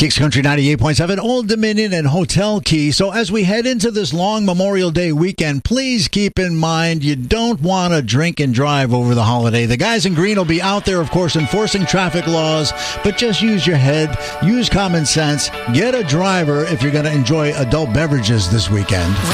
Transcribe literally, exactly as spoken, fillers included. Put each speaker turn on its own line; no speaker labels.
Kicks Country ninety-eight point seven, Old Dominion and Hotel Key. So as we head into this long Memorial Day weekend, please keep in mind you don't want to drink and drive over the holiday. The guys in green will be out there, of course, enforcing traffic laws, but just use your head, use common sense, get a driver if you're going to enjoy adult beverages this weekend.